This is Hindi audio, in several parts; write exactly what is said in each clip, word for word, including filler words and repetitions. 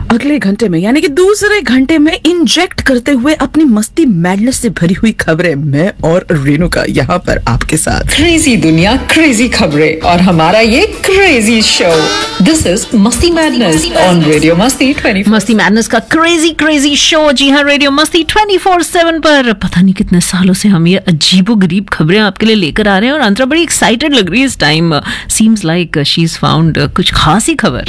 अगले घंटे में यानी कि दूसरे घंटे में इंजेक्ट करते हुए अपनी मस्ती मैडनेस से भरी हुई खबरें, मैं और रेणुका यहाँ पर आपके साथ। क्रेजी दुनिया, क्रेजी खबरें और हमारा ये क्रेजी शो। दिस इज मस्ती मैडनेस ऑन रेडियो मस्ती ट्वेंटी। मस्ती मैडनेस का क्रेजी क्रेजी शो, जी हाँ, रेडियो मस्ती ट्वेंटी फोर सेवन पर। पता नहीं कितने सालों से हम ये अजीबोगरीब खबरें आपके लिए लेकर आ रहे हैं और अंतरा बड़ी एक्साइटेड लग रही है इस time. Seems like she is found कुछ खास ही खबर।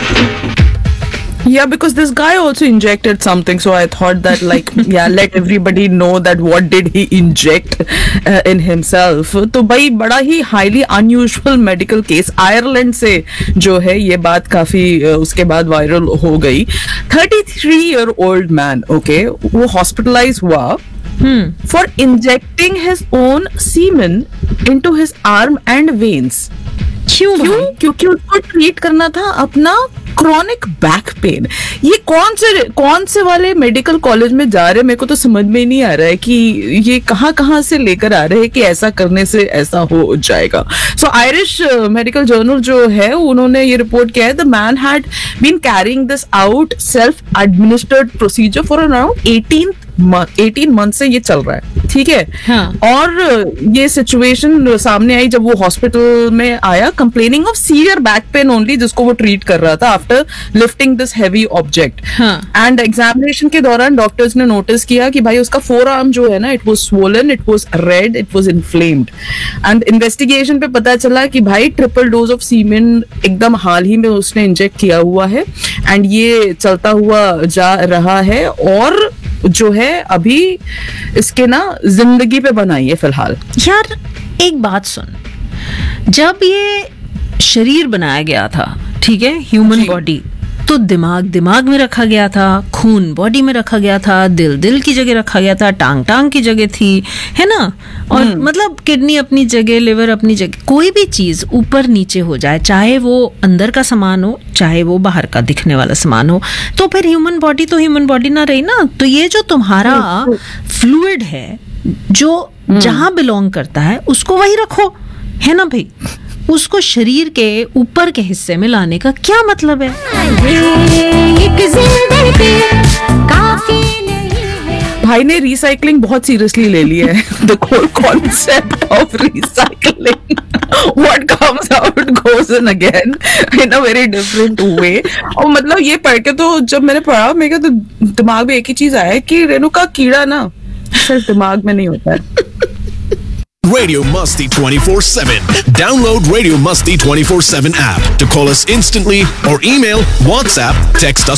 Yeah, because this guy also injected something, so I thought that like, yeah, let everybody know that what did he inject uh, in himself. तो भाई बड़ा ही highly unusual medical case Ireland से जो है ये बात काफी uh, उसके बाद वायरल हो गई। thirty-three year old man, okay, वो hospitalized हुआ hmm. for injecting his own semen into his arm and veins. क्यों? क्यों? क्योंकि उसको ट्रीट करना था अपना क्रॉनिक बैक पेन। ये कौन से कौन से वाले मेडिकल कॉलेज में जा रहे हैं, मेरे को तो समझ में ही नहीं आ रहा है कि ये कहाँ कहाँ से लेकर आ रहे हैं कि ऐसा करने से ऐसा हो जाएगा। सो आयरिश मेडिकल जर्नल जो है उन्होंने ये रिपोर्ट किया है, the man had been carrying this out self administered procedure for around eighteen eighteen month से ये चल रहा है, ठीक है। हाँ. और ये सिचुएशन सामने आई जब वो हॉस्पिटल में आया complaining of severe back pain only, जिसको वो ट्रीट कर रहा था after lifting this heavy object. And examination के दौरान डॉक्टर्स ने नोटिस किया कि भाई उसका फोर आर्म जो है ना, it was swollen, it was red, it was inflamed. And investigation पे पता चला कि भाई ट्रिपल डोज ऑफ सीमेन एकदम हाल ही में उसने इंजेक्ट किया हुआ है एंड ये चलता हुआ जा रहा है और जो है अभी इसके ना जिंदगी पे बनाई है फिलहाल। यार एक बात सुन, जब ये शरीर बनाया गया था, ठीक है, ह्यूमन बॉडी, तो दिमाग दिमाग में रखा गया था, खून बॉडी में रखा गया था, दिल दिल की जगह रखा गया था, टांग टांग की जगह थी, है ना। और मतलब किडनी अपनी जगह, लिवर अपनी जगह। कोई भी चीज ऊपर नीचे हो जाए, चाहे वो अंदर का सामान हो चाहे वो बाहर का दिखने वाला सामान हो, तो फिर ह्यूमन बॉडी तो ह्यूमन बॉडी ना रही ना। तो ये जो तुम्हारा फ्लूइड है जो जहां बिलोंग करता है उसको वही रखो, है ना भाई। उसको शरीर के ऊपर के हिस्से में लाने का क्या मतलब है? भाई ने रिसाइकलिंग बहुत सीरियसली ले ली है। The whole concept of recycling, what comes out goes in again in a very different way. और मतलब ये पढ़ के तो जब मैंने पढ़ा मेरे तो दिमाग में एक ही चीज आया कि रेणु का कीड़ा ना सिर्फ दिमाग में नहीं होता है। Radio Musty twenty-four seven. Download Radio Musty twenty-four seven app to call us instantly or email, WhatsApp, text us